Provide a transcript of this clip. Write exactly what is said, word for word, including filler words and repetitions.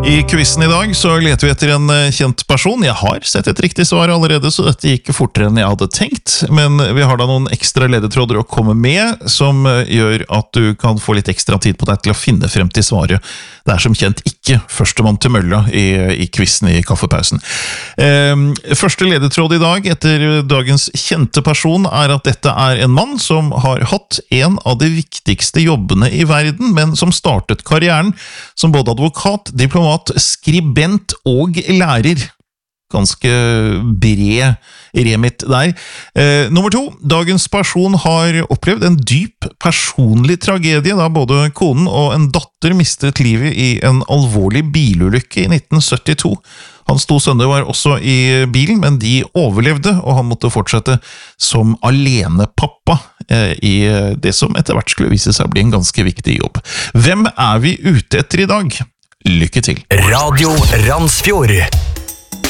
I quizen I dag så leter vi etter en kjent person. Jeg har sett et riktig svar allerede, så dette gikk fortere enn jeg hadde tenkt. Men vi har da noen ekstra ledetråder å komme med, som gjør at du kan få litt ekstra tid på deg til å finne frem til svaret. Det er som kjent ikke førstemann til mølla i, i quizen i kaffepausen. Eh, første ledetråd I dag etter dagens kjente person er at dette er en mann som har hatt en av de viktigste jobbene I verden, men som startet karrieren som både advokat, diplomat, skribent og lærer. Ganske bred remit der. Eh, nummer to, dagens person har opplevd en dyp personlig tragedie, da både konen og en datter mistet livet I en alvorlig bilulykke I nitten syttito. Hans to sønner var også I bilen, men de overlevde, og han måtte fortsette som alenepappa eh, I det som etter hvert skulle vise seg å bli en ganske viktig jobb. Hvem er vi ute etter I dag? Lykke til! Radio Randsfjord.